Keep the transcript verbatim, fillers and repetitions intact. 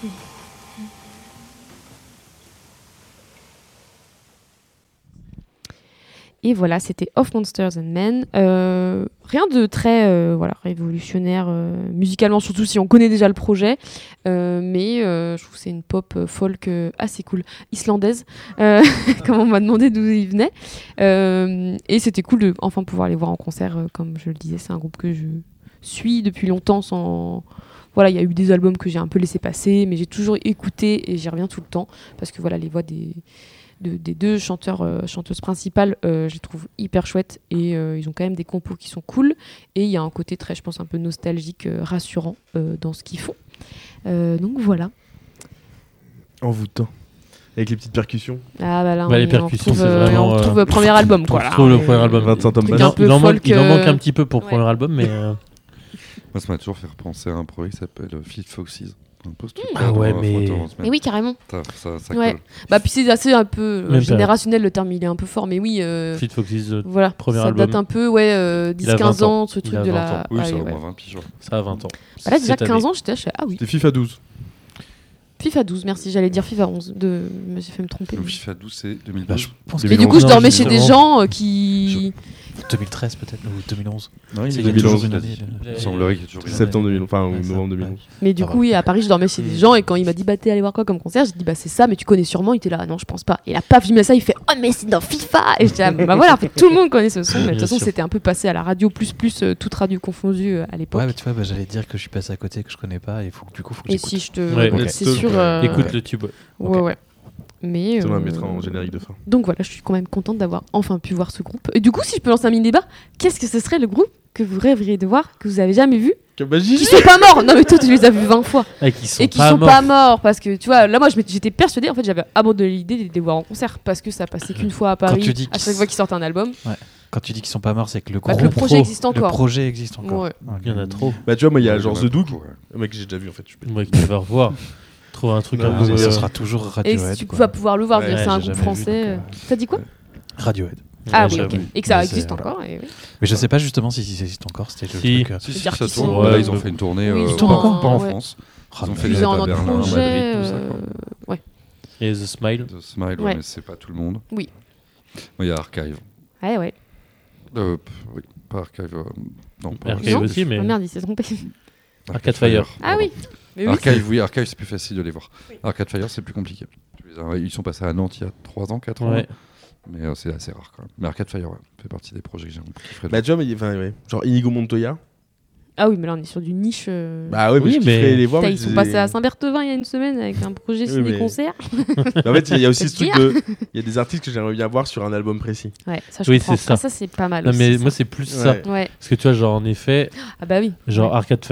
Et voilà, c'était Of Monsters and Men. Euh, rien de très euh, voilà, révolutionnaire euh, musicalement, surtout si on connaît déjà le projet. Euh, mais euh, je trouve que c'est une pop euh, folk euh, assez cool, islandaise, euh, comme on m'a demandé d'où il venait. Euh, et c'était cool de enfin pouvoir les voir en concert. Euh, comme je le disais, c'est un groupe que je suis depuis longtemps sans... Voilà, il y a eu des albums que j'ai un peu laissé passer, mais j'ai toujours écouté et j'y reviens tout le temps. Parce que voilà, les voix des... De, des deux chanteurs, euh, chanteuses principales, euh, je les trouve hyper chouettes et euh, ils ont quand même des compos qui sont cool et il y a un côté très, je pense, un peu nostalgique, euh, rassurant euh, dans ce qu'ils font. Euh, donc voilà. Envoûtant. Avec les petites percussions. Ah bah là, bah, on, les est, percussions, on retrouve, c'est euh, vraiment, on retrouve euh, le premier album. Quoi, on là, retrouve le hein, premier album. Vincent Thomas. un peu Il en, manque, folk, il en manque euh, un petit peu pour le ouais. premier album, mais... Euh... Moi, ça m'a toujours fait repenser à un projet qui s'appelle Fleet Foxes. Un peu ce truc Ah ouais, mais... mais oui, carrément. Ça, ça, ça ouais. colle. Bah, puis c'est assez un peu euh, Même générationnel, le terme il est un peu fort, mais oui. Euh, Fleet Foxes, euh, voilà, premier ça album. date un peu, ouais, euh, dix quinze ans, ce Il truc a de vingt la. ans. Oui, ah, ça a au ouais. moins vingt piges. Ça a vingt ans. Bah là, déjà Cette quinze année. ans, j'étais là, je fais, ah oui. C'était FIFA douze. FIFA douze, merci, j'allais dire FIFA onze. De... Mais j'ai fait me tromper. Le FIFA douze, c'est deux mille Bah, douze. je pense Mais que- du coup, je Non, dormais chez des justement. gens euh, qui. deux mille treize peut-être, ou deux mille onze. Non, il C'est est il y a deux mille onze, toujours une il a année. dit. le- Il semblerait qu'il y ait toujours une Septembre deux mille, enfin Ouais, ça. novembre deux mille onze. Mais du Ah coup, ouais. oui, à Paris, je dormais chez des gens et quand il m'a dit, bah, t'es allé voir quoi comme concert, j'ai dit, bah, c'est ça, mais tu connais sûrement. Il était là, non, je pense pas. Et là, paf, il met ça, il fait, oh, mais c'est dans FIFA. Et je dis, ah, bah voilà, en fait, tout le monde connaît ce son. Mais de toute Bien façon, sûr. c'était un peu passé à la radio, plus, plus, euh, toute radio confondue euh, à l'époque. Ouais, mais tu vois, bah, j'allais dire que je suis passé à côté, que je connais pas, et faut, du coup, faut que Et j'écoute. si je te. Ouais, ouais, ok. c'est Let's sûr. talk, euh, Écoute le tube. Ouais, Ok. ouais. Mais. Ça, on la euh, mettra en générique de fin. Donc voilà, je suis quand même contente d'avoir enfin pu voir ce groupe. Et du coup, si je peux lancer un mini débat, qu'est-ce que ce serait le groupe que vous rêveriez de voir, que vous avez jamais vu, qui sont pas morts? Non mais toi tu les as vus vingt fois Et qui sont et qui pas sont morts. pas morts parce que tu vois, là moi je m'étais- j'étais persuadée, en fait j'avais abandonné l'idée de les voir en concert parce que ça passait qu'une fois à Paris tu dis à qu'ils chaque fois qu'ils sortent un album. Quand tu dis qu'ils sont pas morts, c'est que le Bah, groupe, que le projet pro- existe encore. Le projet existe encore. Ouais. Ok. Il y en a trop. Bah tu vois, moi il y a Ouais, genre il y en The a Doug, beaucoup, ouais. un mec que j'ai déjà vu en fait. je peux- Moi qui vais revoir. Trouver un truc Non, un mais peu. ça euh, sera toujours Et Radiohead. si tu quoi. vas pouvoir le voir, Ouais, je veux dire, c'est j'ai un groupe jamais vu, français. donc, euh. T'as dit quoi? Radiohead. Ah ouais, oui, ok. j'avoue. Et que ça Mais existe c'est- encore. Et oui. Mais je sais pas justement si ça existe encore, c'était le Si. truc. euh, Si, si, C'est-à-dire ça qu'ils tourne. sont- Là, Ouais, ils ont ouais. fait une tournée Oui, euh, ils pas sont en- en- pas en ouais. France. Ah, Ils ont mais fait Ils des sont dates en à Berlin, projet. Madrid, tout ça, euh, quoi. Ouais. Et The Smile. The Smile, ouais, Ouais. mais c'est pas tout le monde. Oui. Moi, il y a Archive. Ouais, ouais. Euh, pff, oui, pas Archive. euh, non, pas Archive Non. aussi, mais. Oh merde, il s'est trompé. Arcade Fire. Ah oui. Mais oui. Archive, oui, Archive, c'est plus facile de les voir. Arcade Fire, c'est plus compliqué. Tu les as- Ils sont passés à Nantes il y a trois ans, quatre ans. Ouais. Mais euh, c'est assez rare quand même. Mais Arcade Fire, ouais, fait partie des projets que j'ai qui ferait de- Bah tu vois, mais il y a- enfin, ouais. Genre Inigo Montoya. Ah oui, mais là on est sur du niche. euh. Bah ouais, mais Oui, je mais- kifferais les voir. Putain, mais ils sont c'est- passés à Saint-Berthevin il y a une semaine avec un projet Oui, ciné-concert. Mais en fait, il y a aussi ce C'est truc de. Il y a des artistes que j'aimerais bien voir sur un album précis. Ouais, ça je Oui, comprends. c'est ça. Ah, ça c'est pas mal. Non, aussi, mais ça. moi, c'est plus Ouais. ça. Ouais. Parce que tu vois, genre, en effet, Ah bah oui. genre Ouais. Arcade